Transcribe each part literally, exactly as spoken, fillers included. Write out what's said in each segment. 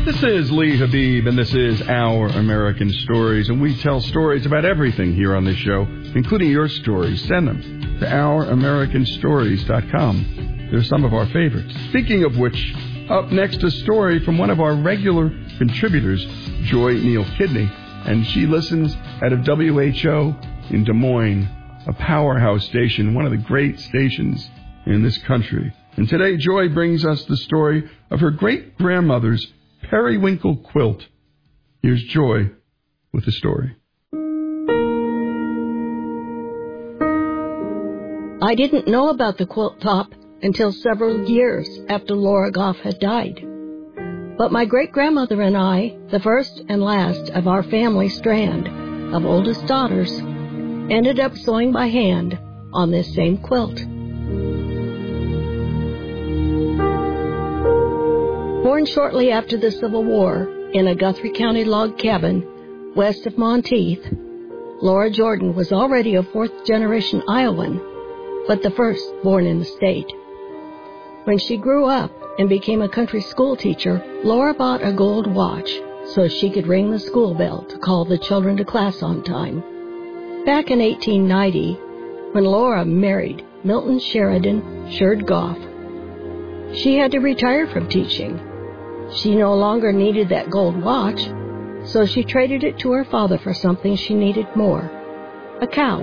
This is Lee Habib, and this is Our American Stories, and we tell stories about everything here on this show, including your stories. Send them to our american stories dot com. They're some of our favorites. Speaking of which, up next, a story from one of our regular contributors, Joy Neal-Kidney, and she listens out of W H O in Des Moines, a powerhouse station, one of the great stations in this country. And today, Joy brings us the story of her great-grandmother's periwinkle quilt. Here's Joy with the story. I didn't know about the quilt top until several years after Laura Goff had died. But my great-grandmother and I, the first and last of our family strand of oldest daughters, ended up sewing by hand on this same quilt. Born shortly after the Civil War in a Guthrie County log cabin west of Monteith, Laura Jordan was already a fourth-generation Iowan, but the first born in the state. When she grew up and became a country school teacher, Laura bought a gold watch so she could ring the school bell to call the children to class on time. Back in eighteen ninety, when Laura married Milton Sheridan Sherd Goff, she had to retire from teaching. She no longer needed that gold watch, so she traded it to her father for something she needed more, a cow.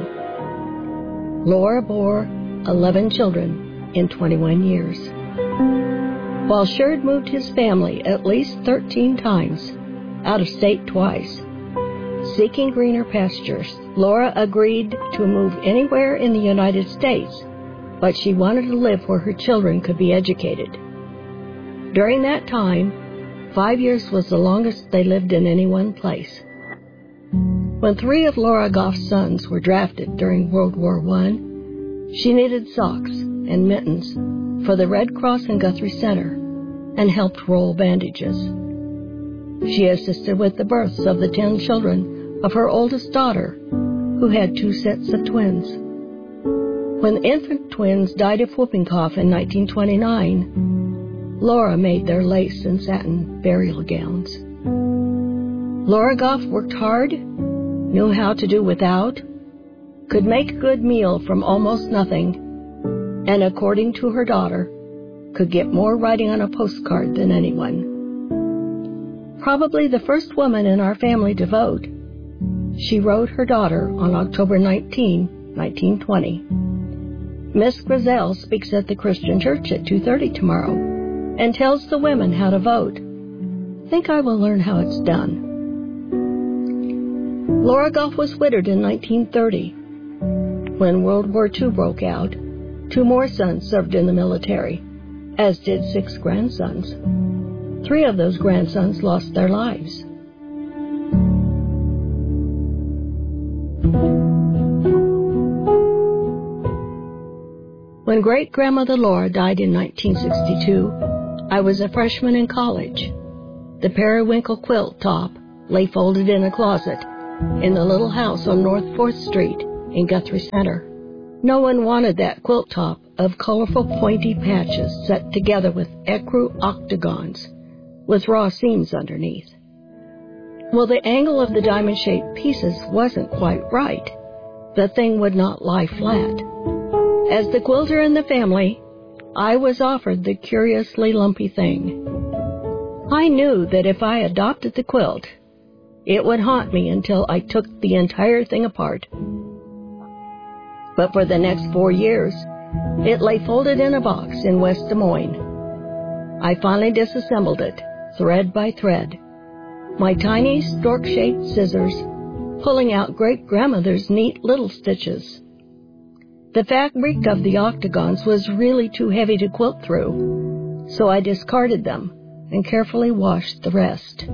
Laura bore eleven children in twenty-one years. While Sherd moved his family at least thirteen times, out of state twice, seeking greener pastures, Laura agreed to move anywhere in the United States, but she wanted to live where her children could be educated. During that time, five years was the longest they lived in any one place. When three of Laura Goff's sons were drafted during World War One, she knitted socks and mittens for the Red Cross in Guthrie Center and helped roll bandages. She assisted with the births of the ten children of her oldest daughter, who had two sets of twins. When the infant twins died of whooping cough in nineteen twenty-nine, Laura made their lace and satin burial gowns. Laura Goff worked hard, knew how to do without, could make a good meal from almost nothing, and according to her daughter, could get more writing on a postcard than anyone. Probably the first woman in our family to vote, she wrote her daughter on October nineteenth, nineteen twenty. Miss Grizel speaks at the Christian Church at two thirty tomorrow and tells the women how to vote. Think I will learn how it's done. Laura Goff was widowed in nineteen thirty. When World War Two broke out, two more sons served in the military, as did six grandsons. Three of those grandsons lost their lives. When great-grandmother Laura died in nineteen sixty-two, I was a freshman in college. The periwinkle quilt top lay folded in a closet in the little house on North fourth Street in Guthrie Center. No one wanted that quilt top of colorful pointy patches set together with ecru octagons with raw seams underneath. Well, the angle of the diamond-shaped pieces wasn't quite right. The thing would not lie flat. As the quilter in the family, I was offered the curiously lumpy thing. I knew that if I adopted the quilt, it would haunt me until I took the entire thing apart. But for the next four years, it lay folded in a box in West Des Moines. I finally disassembled it, thread by thread, my tiny stork-shaped scissors pulling out great-grandmother's neat little stitches. The fabric of the octagons was really too heavy to quilt through, so I discarded them and carefully washed the rest.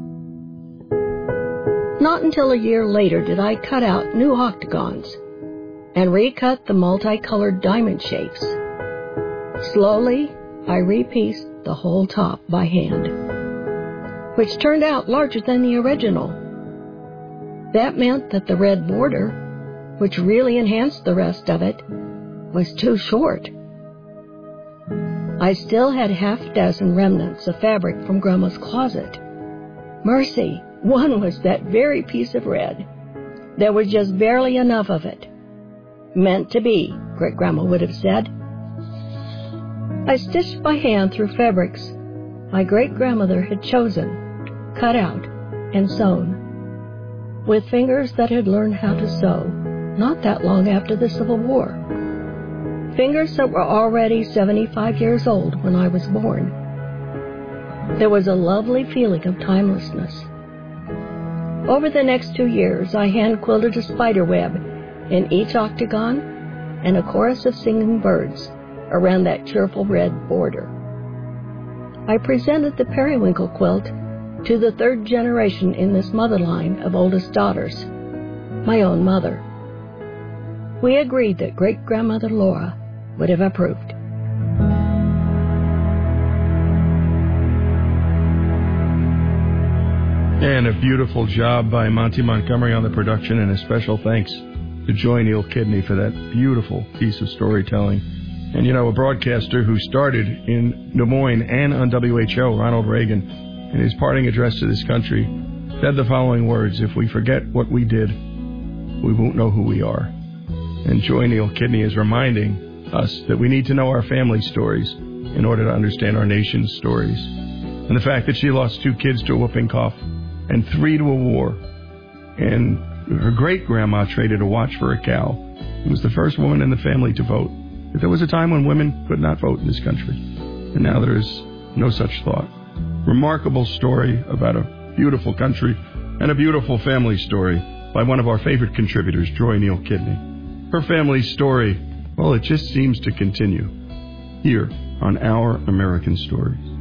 Not until a year later did I cut out new octagons and recut the multicolored diamond shapes. Slowly, I repieced the whole top by hand, which turned out larger than the original. That meant that the red border, which really enhanced the rest of it, was too short. I still had half a dozen remnants of fabric from Grandma's closet. Mercy, one was that very piece of red. There was just barely enough of it. Meant to be, Great-Grandma would have said. I stitched by hand through fabrics my great-grandmother had chosen, cut out, and sewn, with fingers that had learned how to sew not that long after the Civil War. Fingers that were already seventy-five years old when I was born. There was a lovely feeling of timelessness. Over the next two years, I hand-quilted a spider web in each octagon and a chorus of singing birds around that cheerful red border. I presented the periwinkle quilt to the third generation in this mother line of oldest daughters, my own mother. We agreed that Great-Grandmother Laura would have approved. And a beautiful job by Monty Montgomery on the production, and a special thanks to Joy Neal Kidney for that beautiful piece of storytelling. And, you know, a broadcaster who started in Des Moines and on W H O, Ronald Reagan, in his parting address to this country, said the following words: "If we forget what we did, we won't know who we are." And Joy Neal Kidney is reminding us that we need to know our family stories in order to understand our nation's stories. And the fact that she lost two kids to a whooping cough and three to a war, and her great-grandma traded a watch for a cow, who was the first woman in the family to vote. But there was a time when women could not vote in this country, and now there is no such thought. Remarkable story about a beautiful country and a beautiful family story by one of our favorite contributors, Joy Neal Kidney. Her family story, well, it just seems to continue here on Our American Stories.